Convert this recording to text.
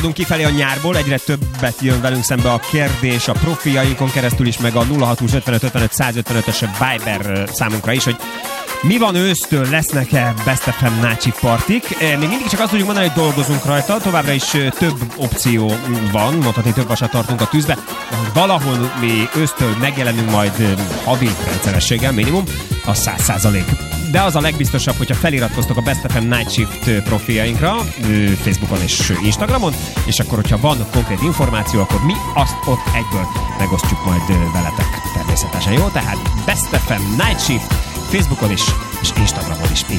Kifelé a nyárból egyre többet jön velünk szembe a kérdés a profiainkon keresztül is, meg a 0620 55 55 155-ös Viber számunkra is, hogy mi van ősztől, lesznek-e Best FM Night Shift partik? Még mindig csak azt tudjuk mondani, hogy dolgozunk rajta, továbbra is több opció van, mondhatni több vasat tartunk a tűzbe, valahol mi ősztől megjelenünk majd havi rendszerességgel, minimum, a 100%. De az a legbiztosabb, hogyha feliratkoztok a Best FM Night Shift profiainkra, Facebookon és Instagramon, és akkor, hogyha van konkrét információ, akkor mi azt ott egyből megosztjuk majd veletek természetesen, jó? Tehát Best FM Night Shift Facebookon is, és Instagramon is, így